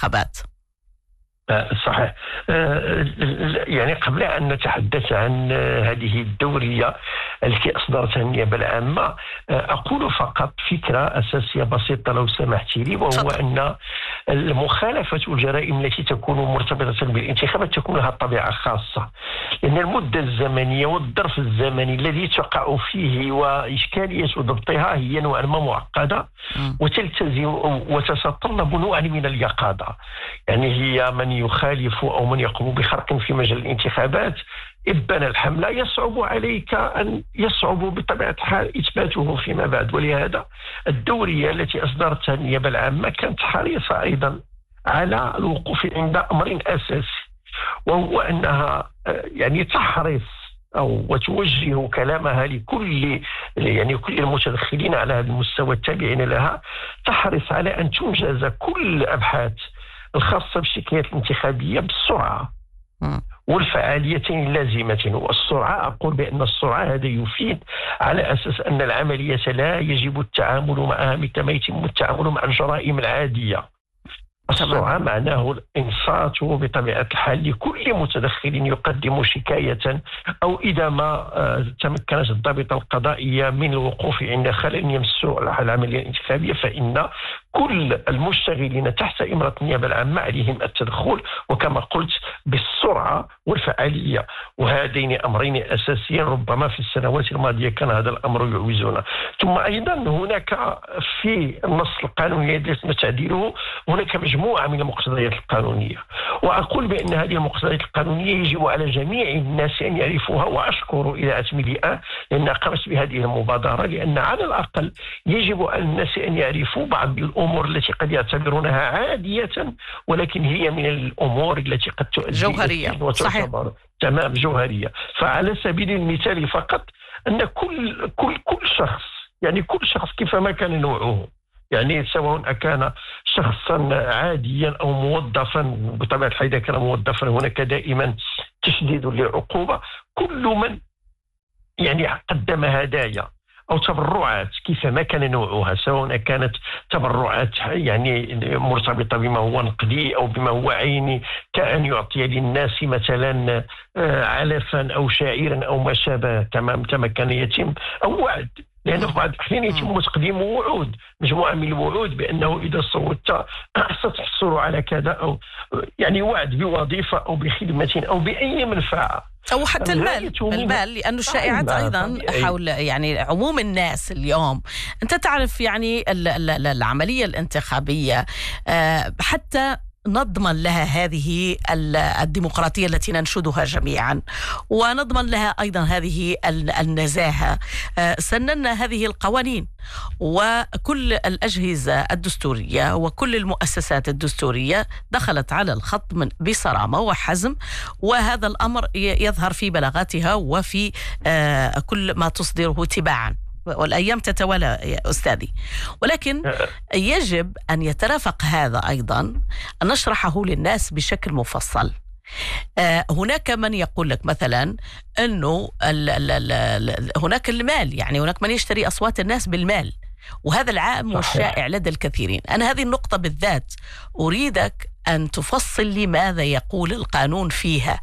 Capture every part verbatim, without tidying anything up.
الانتخابات. صحيح. يعني قبل أن نتحدث عن هذه الدورية التي أصدرتها النيابة العامة، أقول فقط فكرة أساسية بسيطة لو سمحت لي، وهو أن المخالفة والجرائم التي تكون مرتبطة بالانتخابات تكون لها طبيعة خاصة، لأن المدة الزمنية والظرف الزمني الذي تقع فيه وإشكالية ضبطها هي نوعا ما معقدة وتلتزم وتتطلب نوعا من اليقظة. يعني هي من يخالف أو من يقوم بخرق في مجال الانتخابات إبان الحملة يصعب عليك أن يصعب بطبيعة الحال إثباته فيما بعد. ولهذا الدورية التي أصدرتها النيابة العامة كانت حريصة أيضا على الوقوف عند أمر أساسي، وهو أنها يعني تحرص أو وتوجه كلامها لكل يعني كل المتدخلين على هذا المستوى التابعين لها، تحرص على أن تنجز كل الأبحاث الخاصة بالشكايات الانتخابية بالسرعة والفعاليتين اللازمة. والسرعة أقول بأن السرعة هذا يفيد على أساس أن العملية لا يجب التعامل معها مثل ما يتم التعامل مع الجرائم العادية. السرعة معناه الإنصات بطبيعة الحال لكل متدخل يقدم شكاية، أو إذا ما تمكنت الضابطة القضائية من الوقوف عند خلل يمس العملية الانتخابية، فإن كل المشتغلين تحت إمرة النيابة العامة عليهم التدخل، وكما قلت بالسرعة والفعالية. وهذين أمرين أساسيين ربما في السنوات الماضية كان هذا الأمر يعوزنا. ثم أيضا هناك في النص القانوني الذي يتم تعديله هناك مجموعة من المقتضيات القانونية، وأقول بأن هذه المقتضيات القانونية يجب على جميع الناس أن يعرفوها، وأشكر إذاعة ميديا لأنها قامت بهذه المبادرة، لأن على الأقل يجب على الناس أن يعرفوا بعض الأمور الأمور التي قد يعتبرونها عادية، ولكن هي من الأمور التي قد تؤدي جوهرية. صحيح. تمام، جوهرية. فعلى سبيل المثال فقط أن كل كل كل شخص يعني كل شخص كيفما كان نوعه، يعني سواء كان شخصا عاديا أو موظفا، بطبيعة الحال إذا كان موظفا هناك دائما تشديد للعقوبة، كل من يعني قدم هدايا أو تبرعات كيفما كان نوعها، سواء كانت تبرعات يعني مرتبطة بما هو نقدي أو بما هو عيني، كأن يعطي للناس مثلا علفا أو شاعرا أو ما شابه، تمام كما كان يتم، أو وعد، لأنه في بعض الأحيان يتم تقديم وعود، مجموعة من الوعود بأنه إذا صوتت ستحصل على كذا، أو يعني وعد بوظيفة أو بخدمة أو بأي منفعة، أو حتى المال المال لأنه الشائعات أيضا حول يعني عموم الناس اليوم. أنت تعرف يعني العملية الانتخابية حتى نضمن لها هذه الديمقراطية التي ننشدها جميعا، ونضمن لها أيضا هذه النزاهة، سننا هذه القوانين، وكل الأجهزة الدستورية وكل المؤسسات الدستورية دخلت على الخط من بصرامة وحزم، وهذا الأمر يظهر في بلاغاتها وفي كل ما تصدره تباعا، والأيام تتوالى يا أستاذي. ولكن يجب أن يترافق هذا أيضا، أن نشرحه للناس بشكل مفصل. هناك من يقول لك مثلا أنه هناك المال، يعني هناك من يشتري أصوات الناس بالمال، وهذا العام والشائع لدى الكثيرين. أنا هذه النقطة بالذات أريدك أن تفصل لي ماذا يقول القانون فيها.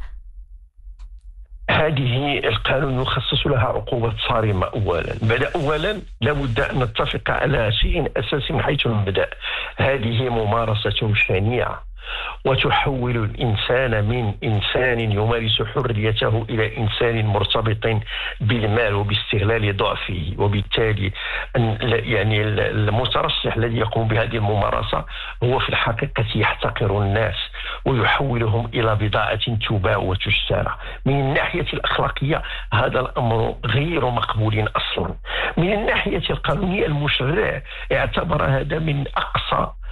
هذه القانون يخصص لها عقوبة صارمة. أولا بدأ أولا لابد أن نتفق على شيء أساسي من حيث المبدأ، هذه ممارسة شنيعة وتحول الإنسان من إنسان يمارس حريته إلى إنسان مرتبط بالمال وباستغلال ضعفه، وبالتالي يعني المترشح الذي يقوم بهذه الممارسة هو في الحقيقة يحتقر الناس ويحولهم إلى بضاعة تباع وتشترى. من الناحية الأخلاقية هذا الأمر غير مقبول أصلا. من الناحية القانونية المشرع اعتبر هذا من أقصى